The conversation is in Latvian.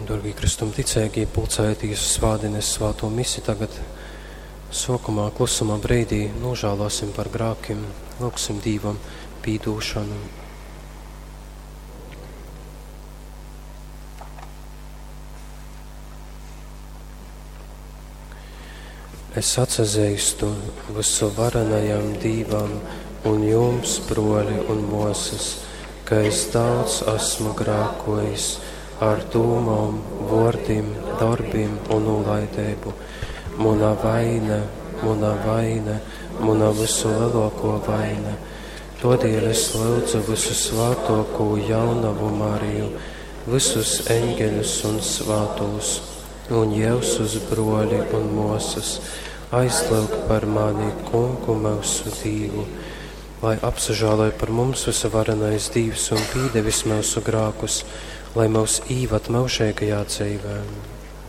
Dargie Kristum ticēgie, pulcēties svādines svāto misi tagad sokumā, klusumā brīdī nožālosim par grākiem, lūksim Dīvam pīdūšanu. Es atsazīstu visu varenajam Dīvam un jums, broļi un moses, ka es daudz esmu grākojis ar dūmām, vārdiem, darbiem un nolaidību. Mana vaina, mana visu lielāko vaina. Todēļ es lūdzu visu svātoko jaunavu Mariju, visus eņģeļus un svātos, un Jēzus broļi un moses, aizlūg par mani Kungu mūsu Dīvu, lai apsažālē par mums visavarenais Dievs un pīdevis mūsu grākus, lai mūs īvat mūžīgajā dzīvē.